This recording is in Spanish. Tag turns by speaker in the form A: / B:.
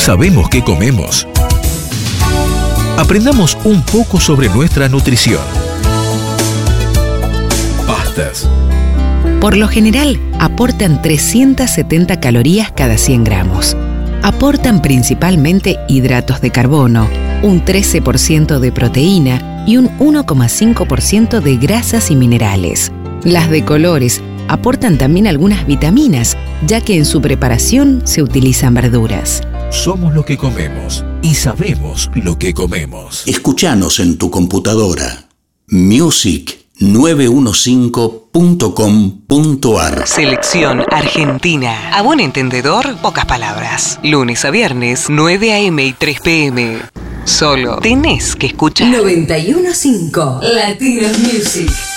A: sabemos qué comemos. Aprendamos un poco sobre nuestra nutrición. Pastas.
B: Por lo general, aportan 370 calorías cada 100 gramos. Aportan principalmente hidratos de carbono, un 13% de proteína y un 1,5% de grasas y minerales. Las de colores aportan también algunas vitaminas, ya que en su preparación se utilizan verduras.
A: Somos lo que comemos y sabemos lo que comemos.
C: Escuchanos en tu computadora. music915.com.ar.
D: Selección Argentina. A buen entendedor, pocas palabras. Lunes a viernes, 9 a.m. y 3 p.m. Solo tenés que escuchar
B: 91.5 Latinos Music.